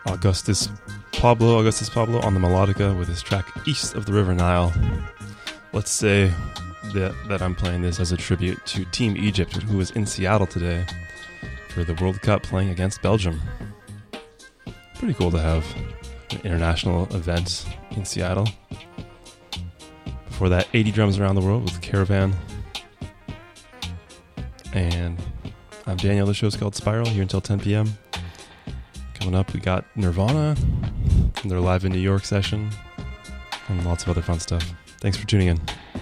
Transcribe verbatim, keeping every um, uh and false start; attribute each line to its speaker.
Speaker 1: Augustus Pablo, Augustus Pablo on the melodica with his track East of the River Nile. Let's say that, that I'm playing this as a tribute to Team Egypt, who was in Seattle today for the World Cup playing against Belgium. Pretty cool to have an international event in Seattle. Before that, eighty Drums Around the World with Caravan. And I'm Daniel. The show's called Spiral, here until ten p.m. Coming up, we got Nirvana from their Live in New York session and lots of other fun stuff. Thanks for tuning in.